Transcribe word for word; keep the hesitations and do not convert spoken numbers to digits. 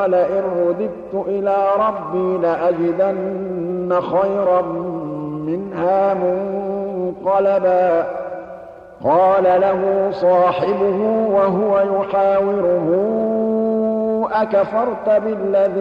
وَلَئِن رُّدِدتُّ إِلَىٰ رَبِّي لَأَجِدَنَّ خَيْرًا مِّنْهَا مُنقَلَبًا قَالَ لَهُ صَاحِبُهُ وَهُوَ يُحَاوِرُهُ أَكَفَرْتَ بِالَّذِي